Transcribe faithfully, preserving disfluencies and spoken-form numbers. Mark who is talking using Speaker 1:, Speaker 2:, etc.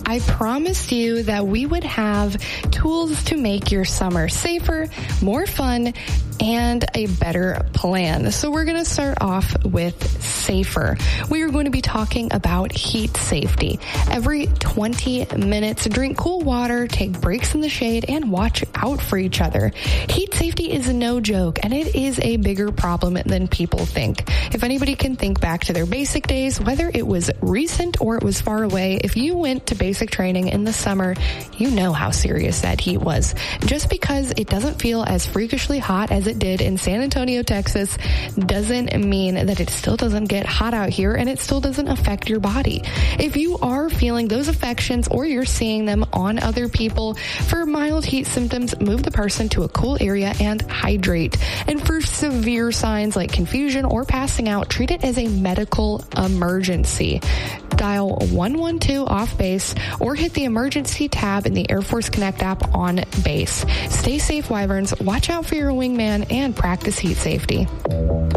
Speaker 1: I promised you that we would have tools to make your summer safer, more fun, and a better plan. So we're going to start off with safer. We are going to be talking about heat safety. Every twenty minutes, drink cool water, take breaks in the shade, and watch out for each other. Heat safety is no joke, and it is a bigger problem than people think. If anybody can think back to their basic days, whether it was recent or it was far away, if you went to basic training in the summer, you know how serious that heat was. Just because it doesn't feel as freakishly hot as it did in San Antonio, Texas, doesn't mean that it still doesn't get hot out here and it still doesn't affect your body. If you are feeling those affections or you're seeing them on other people, for mild heat symptoms, move the person to a cool area and hydrate. And for severe signs like confusion or passing out, treat it as a medical emergency. Dial one one two off base or hit the emergency tab in the Air Force Connect app on base. Stay safe, Wyverns. Watch out for your wingman and practice heat safety.